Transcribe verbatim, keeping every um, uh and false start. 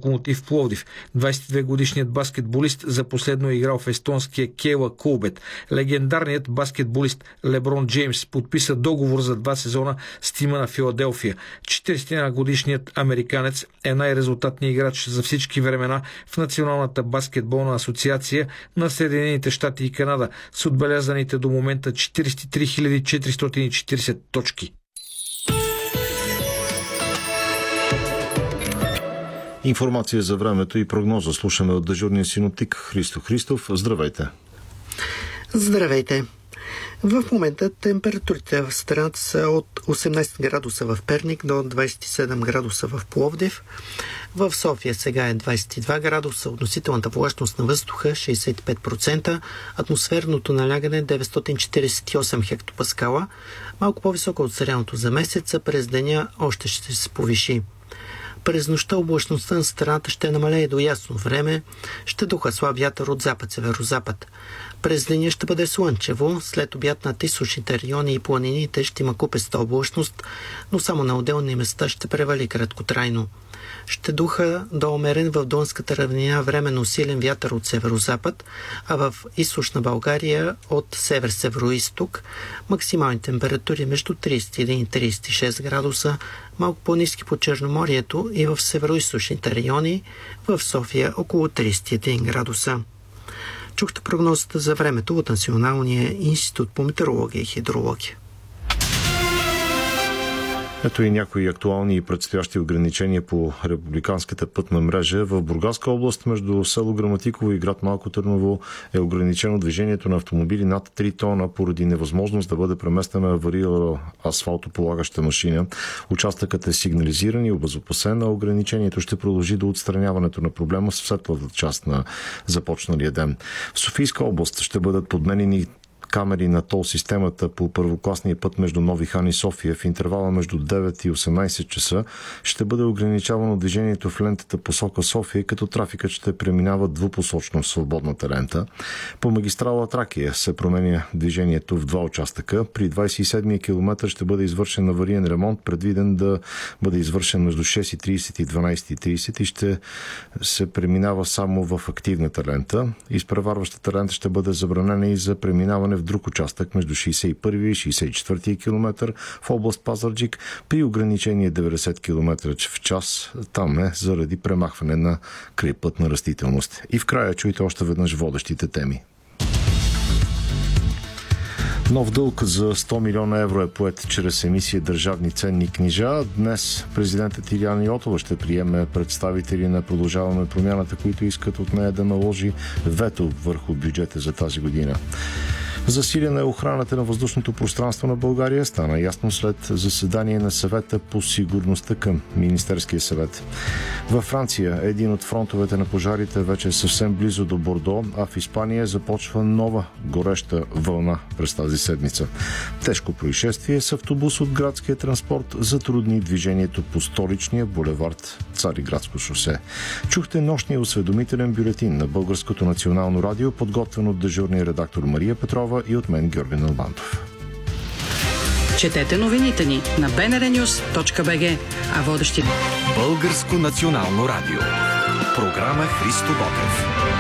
Локомотив Пловдив. двадесет и две годишният баскетболист за последно е играл в естонския Кейла Кулбет. Легендарният баскетболист Леброн Джеймс подписа договор за два сезона с тима на Филаделфия. четиридесет и една годишният американец е най-резултатният играч за всички времена в Националната баскетболна асоциация на Съединените щати и Канада с отбелязаните до момента четиридесет и три хиляди четиристотин и четиридесет точки. Информация за времето и прогноза слушаме от дежурния синоптик Христо Христов. Здравейте! Здравейте! В момента температурите в страната са от осемнадесет градуса в Перник до двадесет и седем градуса в Пловдив. В София сега е двадесет и два градуса, относителната влажност на въздуха шейсет и пет процента, атмосферното налягане деветстотин четиридесет и осем хектопаскала, малко по-високо от средното за месеца, през деня още ще се повиши. През нощта облачността на страната ще намалее до ясно време, ще духа слаб вятър от запад-северозапад. През деня ще бъде слънчево, след обяд над източните райони и планините ще има купеста облачност, но само на отделни места ще превали краткотрайно. Ще духа до умерен в Дунската равнина временно силен вятър от северозапад, а в източна България от север-североизток. Максимални температури между тридесет и един и тридесет и шест градуса, малко по-ниски по Черноморието и в североизточните райони, в София около тридесет и един градуса. Чухте прогнозата за времето от Националния институт по метеорология и хидрология. Ето и някои актуални и предстоящи ограничения по републиканската пътна мрежа. В Бургаска област между село Граматиково и град Малко Търново е ограничено движението на автомобили над три тона поради невъзможност да бъде преместена аварирала асфалтополагаща машина. Участъкът е сигнализиран и обезопасен, а ограничението ще продължи до отстраняването на проблема в светлата част на започналия ден. В Софийска област ще бъдат подменени камери на тол системата по първокласния път между Нови хан и София. В интервала между девет и осемнадесет часа ще бъде ограничавано движението в лентата посока София, като трафикът ще преминава двупосочно в свободната лента. По магистрала Тракия се променя движението в два участъка. При двадесет и седмия километър ще бъде извършен авариен ремонт, предвиден да бъде извършен между шест и тридесет и дванадесет и тридесет и ще се преминава само в активната лента. Изпреварващата лента ще бъде забранена и за преминаване в друг участък между шейсет и първи и шейсет и четвърти километър в област Пазарджик при ограничение деветдесет километра в час. Там е заради премахване на крайпътна растителност. И в края чуйте още веднъж водещите теми. Нов дълг за сто милиона евро е поет чрез емисия държавни ценни книжа. Днес президентът Илияна Йотова ще приеме представители на Продължаваме промяната, които искат от нея да наложи вето върху бюджета за тази година. Засилена е охраната на въздушното пространство на България. Стана ясно след заседание на съвета по сигурността към Министерския съвет. Във Франция един от фронтовете на пожарите вече е съвсем близо до Бордо, а в Испания започва нова гореща вълна през тази седмица. Тежко происшествие с автобус от градския транспорт затрудни движението по столичния булевард Цариградско шосе. Чухте нощния осведомителен бюлетин на Българското национално радио, подготвен от дежурния редактор Мария Петрова и от мен Георги Налбантов. Четете новините ни на би ен ар нюз точка би джи, а водещи Българско национално радио. Програма Христо Ботев.